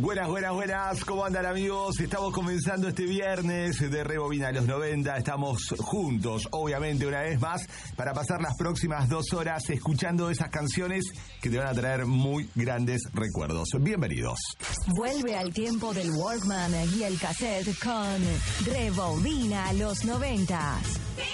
Buenas, ¿cómo andan, amigos? Estamos comenzando este viernes de Rebobina los 90, estamos juntos, obviamente, una vez más, para pasar las próximas 2 horas escuchando esas canciones que te van a traer muy grandes recuerdos. Bienvenidos. Vuelve al tiempo del Walkman y el cassette con Rebobina los 90.